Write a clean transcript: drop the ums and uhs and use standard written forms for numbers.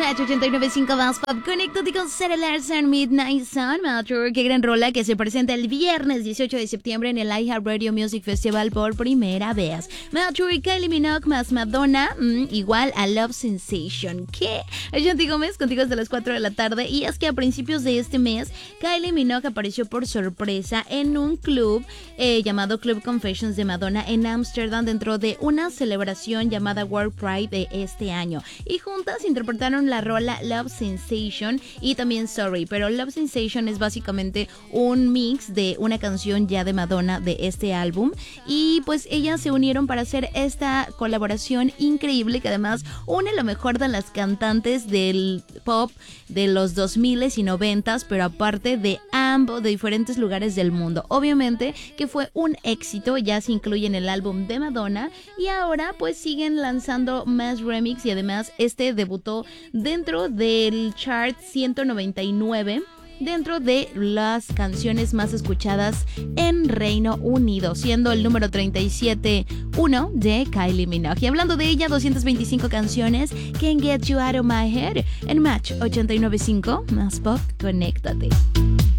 Match 89.5 más pop. Conéctate con Sarah Larson, Midnight Sun, Mature. Qué gran rola que se presenta el viernes 18 de septiembre en el iHeartRadio Music Festival por primera vez. Mature, Kylie Minogue más Madonna, igual a Love Sensation. ¿Qué? Ashanti Gómez contigo hasta las 4 de la tarde. Y es que a principios de este mes, Kylie Minogue apareció por sorpresa en un club llamado Club Confessions de Madonna en Ámsterdam dentro de una celebración llamada World Pride de este año. Y juntas interpretaron la rola Love Sensation y también Sorry, pero Love Sensation es básicamente un mix de una canción ya de Madonna de este álbum y pues ellas se unieron para hacer esta colaboración increíble que además une lo mejor de las cantantes del pop de los 2000s y 90s, pero aparte de ambos, de diferentes lugares del mundo. Obviamente que fue un éxito, ya se incluye en el álbum de Madonna y ahora pues siguen lanzando más remix y además este debutó dentro del chart 199 dentro de las canciones más escuchadas en Reino Unido, siendo el número 37 de Kylie Minogue. Y hablando de ella, 225 canciones, Can't Get You Out of My Head en Match 89.5 más pop, conéctate.